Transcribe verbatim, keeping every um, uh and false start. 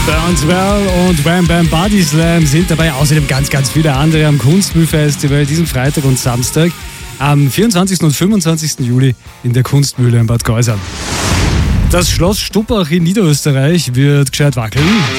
Burns Well und Wham Bam Body Slam sind dabei. Außerdem ganz, ganz viele andere am Kunstmühl-Festival diesen Freitag und Samstag. Am vierundzwanzigsten und fünfundzwanzigsten Juli in der Kunstmühle in Bad Geusern. Das Schloss Stuppach in Niederösterreich wird gescheit wackeln.